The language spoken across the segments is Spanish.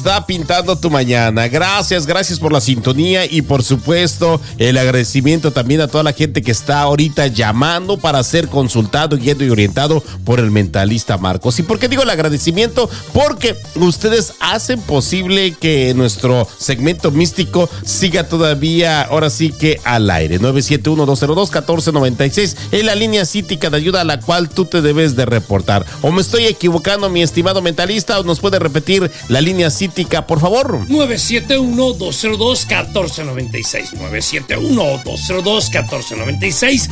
está pintando tu mañana. Gracias por la sintonía y por supuesto el agradecimiento también a toda la gente que está ahorita llamando para ser consultado, guiado y orientado por el mentalista Marcos. ¿Y por qué digo el agradecimiento? Porque ustedes hacen posible que nuestro segmento místico siga todavía, ahora sí que al aire. 971-202-1496 es la línea cítica de ayuda a la cual tú te debes de reportar. ¿O me estoy equivocando, mi estimado mentalista? ¿O nos puede repetir la línea cítica, por favor? 971-202-1496. 971-202-1496.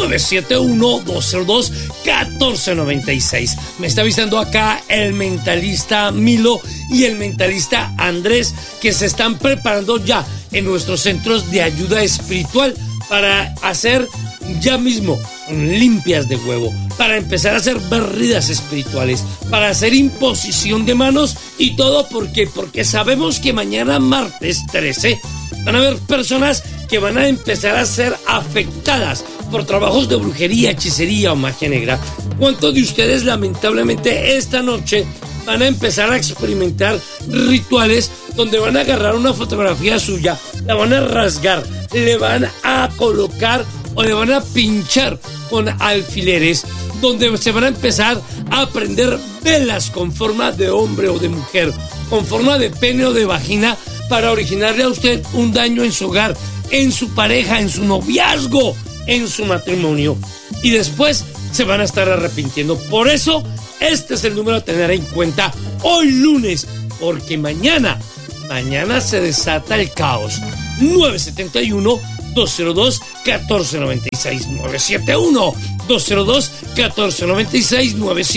971-202-1496. Me está avisando acá el mentalista Milo y el mentalista Andrés que se están preparando ya en nuestros centros de ayuda espiritual para hacer ya mismo limpias de huevo, para empezar a hacer barridas espirituales, para hacer imposición de manos y todo porque sabemos que mañana martes 13 van a haber personas que van a empezar a ser afectadas por trabajos de brujería, hechicería o magia negra. ¿Cuántos de ustedes lamentablemente esta noche van a empezar a experimentar rituales donde van a agarrar una fotografía suya, la van a rasgar, le van a colocar o le van a pinchar con alfileres, donde se van a empezar a prender velas con forma de hombre o de mujer, con forma de pene o de vagina, para originarle a usted un daño en su hogar, en su pareja, en su noviazgo, en su matrimonio? Y después se van a estar arrepintiendo. Por eso, este es el número a tener en cuenta hoy lunes, porque mañana se desata el caos. 971-202-1496. 971-202-1496.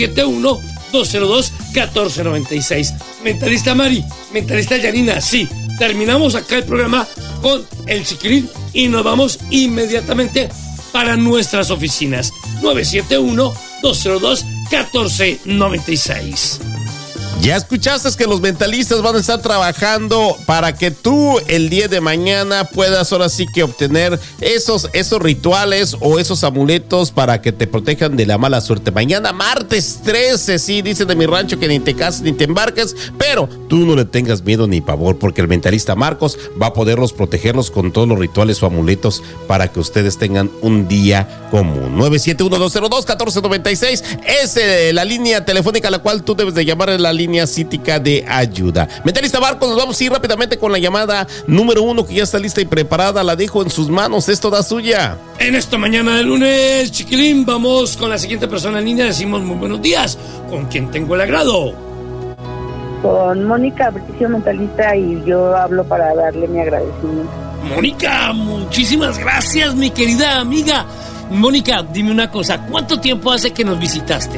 971-202-1496. Mentalista Mari, mentalista Yanina, sí, terminamos acá el programa con el chiquilín y nos vamos inmediatamente para nuestras oficinas. 971-202-1496. Ya escuchaste que los mentalistas van a estar trabajando para que tú el día de mañana puedas ahora sí que obtener esos rituales o esos amuletos para que te protejan de la mala suerte. Mañana martes 13, sí, dicen de mi rancho que ni te cases ni te embarques, pero tú no le tengas miedo ni pavor porque el mentalista Marcos va a poderlos protegerlos con todos los rituales o amuletos para que ustedes tengan un día común. 971-202-1496 es la línea telefónica a la cual tú debes de llamar, en la línea cítica de ayuda. Mentalista Marcos, nos vamos a ir rápidamente con la llamada número 1 que ya está lista y preparada. La dejo en sus manos, es toda suya. En esta mañana de lunes, chiquilín, vamos con la siguiente persona en línea. Decimos muy buenos días. ¿Con quién tengo el agrado? Con Mónica, Bricio mentalista, y yo hablo para darle mi agradecimiento. Mónica, muchísimas gracias, mi querida amiga. Mónica, dime una cosa, ¿cuánto tiempo hace que nos visitaste?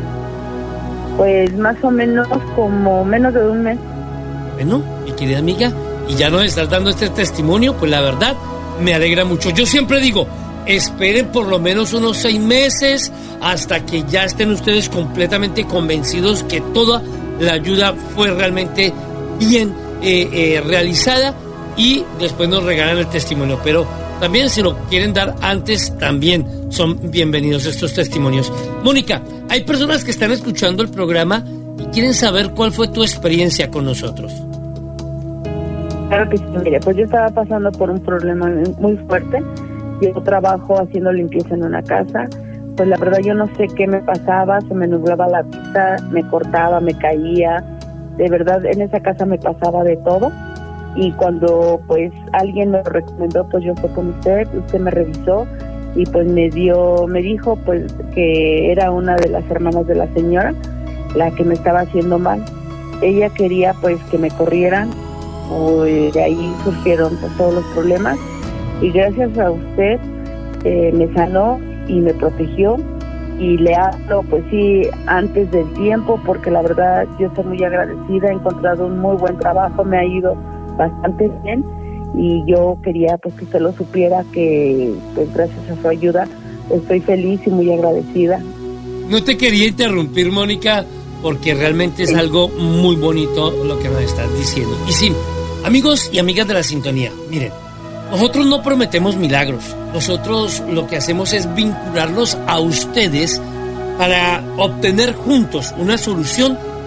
Pues más o menos como menos de un mes. Bueno, mi querida amiga, y ya nos estás dando este testimonio, pues la verdad me alegra mucho. Yo siempre digo, esperen por lo menos unos 6 meses hasta que ya estén ustedes completamente convencidos que toda la ayuda fue realmente bien realizada, y después nos regalan el testimonio. Pero también si lo quieren dar antes, también son bienvenidos estos testimonios. Mónica, hay personas que están escuchando el programa y quieren saber cuál fue tu experiencia con nosotros. Claro que sí, mire, pues yo estaba pasando por un problema muy fuerte. Yo trabajo haciendo limpieza en una casa. Pues la verdad yo no sé qué me pasaba, se me nublaba la vista, me cortaba, me caía. De verdad en esa casa me pasaba de todo. Y cuando pues alguien me lo recomendó, pues yo fui con usted me revisó y pues me dijo pues que era una de las hermanas de la señora la que me estaba haciendo mal. Ella quería pues que me corrieran, de ahí surgieron pues todos los problemas, y gracias a usted me sanó y me protegió, y le hablo pues sí antes del tiempo, porque la verdad yo estoy muy agradecida, he encontrado un muy buen trabajo, me ha ido bastante bien, y yo quería pues que usted lo supiera, que pues gracias a su ayuda estoy feliz y muy agradecida. No te quería interrumpir, Mónica, porque realmente es algo muy bonito lo que nos estás diciendo. Y sí, amigos y amigas de la sintonía, miren, nosotros no prometemos milagros, nosotros lo que hacemos es vincularlos a ustedes para obtener juntos una solución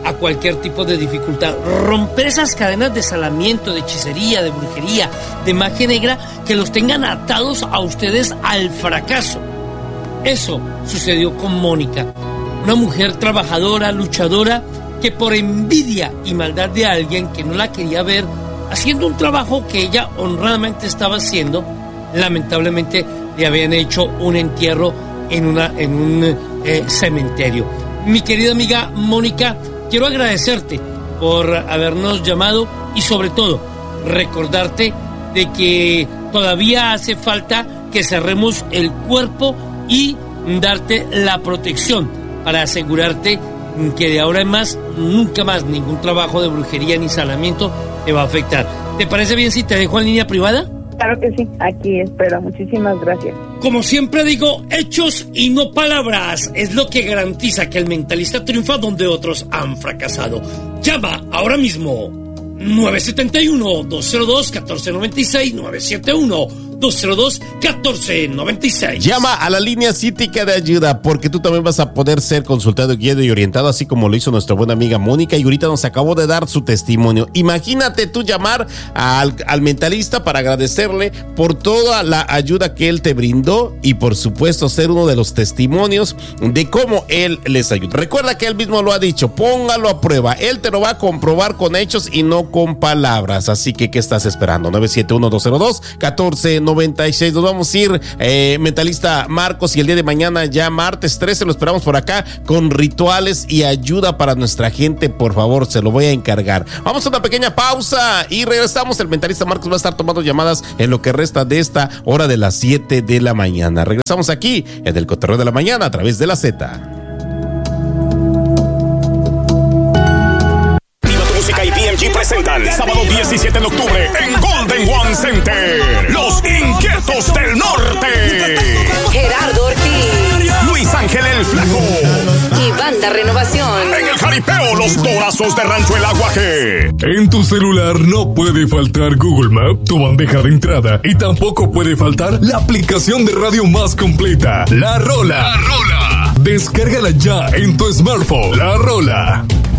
a cualquier tipo de dificultad. Romper esas cadenas de salamiento, de hechicería, de brujería, de magia negra que los tengan atados a ustedes al fracaso. Eso sucedió con Mónica, una mujer trabajadora, luchadora, que por envidia y maldad de alguien que no la quería ver haciendo un trabajo que ella honradamente estaba haciendo, lamentablemente le habían hecho un entierro en un cementerio. Mi querida amiga Mónica, quiero agradecerte por habernos llamado y sobre todo recordarte de que todavía hace falta que cerremos el cuerpo y darte la protección para asegurarte que de ahora en más, nunca más ningún trabajo de brujería ni salamiento te va a afectar. ¿Te parece bien si te dejo en línea privada? Claro que sí, aquí espero. Muchísimas gracias. Como siempre digo, hechos y no palabras es lo que garantiza que el mentalista triunfa donde otros han fracasado. Llama ahora mismo 971-202-1496, 971-202-1496. Llama a la línea cítica de ayuda porque tú también vas a poder ser consultado, guiado y orientado, así como lo hizo nuestra buena amiga Mónica, y ahorita nos acabó de dar su testimonio. Imagínate tú llamar al mentalista para agradecerle por toda la ayuda que él te brindó y por supuesto ser uno de los testimonios de cómo él les ayuda. Recuerda que él mismo lo ha dicho, póngalo a prueba, él te lo va a comprobar con hechos y no con palabras. Así que, ¿qué estás esperando? 971-202-1496. Nos vamos a ir, mentalista Marcos, y el día de mañana, ya martes 13, lo esperamos por acá con rituales y ayuda para nuestra gente. Por favor, se lo voy a encargar. Vamos a una pequeña pausa y regresamos. El mentalista Marcos va a estar tomando llamadas en lo que resta de esta hora de las 7 de la mañana. Regresamos aquí en el Cotorreo de la Mañana a través de la Z. Música y BMG presentan sábado 17 de octubre en Golden One Center, Los Inquietos del Norte. Gerardo Ortiz, Luis Ángel el Flaco y Banda Renovación. En el jaripeo, los Dorazos de Rancho El Aguaje. En tu celular no puede faltar Google Maps, tu bandeja de entrada, y tampoco puede faltar la aplicación de radio más completa, La Rola. Descárgala ya en tu smartphone. La Rola.